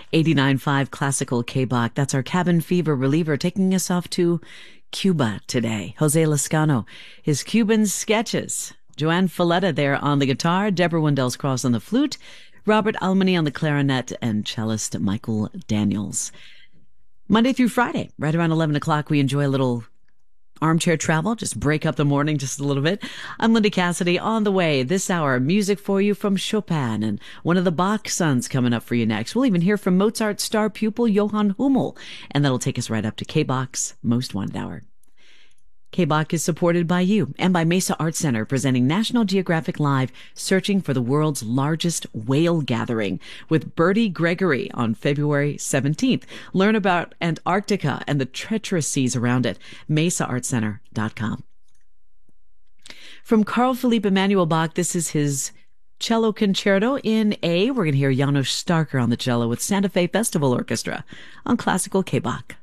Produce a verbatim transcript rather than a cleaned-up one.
eighty-nine point five Classical K-Bach. That's our cabin fever reliever taking us off to Cuba today. Jose Lascano, his Cuban sketches. Joanne Falletta there on the guitar, Deborah Wendell's Cross on the flute, Robert Almany on the clarinet, and cellist Michael Daniels. Monday through Friday, right around eleven o'clock, we enjoy a little armchair travel, just break up the morning just a little bit. I'm Linda Cassidy. On the way this hour, music for you from Chopin and one of the Bach sons coming up for you next. We'll even hear from Mozart's star pupil Johann Hummel, and that'll take us right up to K-Bach's Most Wanted Hour. K-Bach is supported by you and by Mesa Art Center, presenting National Geographic Live, searching for the world's largest whale gathering with Bertie Gregory on February seventeenth. Learn about Antarctica and the treacherous seas around it. mesa art center dot com. From Carl Philipp Emanuel Bach, this is his cello concerto in A. We're going to hear Janos Starker on the cello with Santa Fe Festival Orchestra on Classical K-Bach.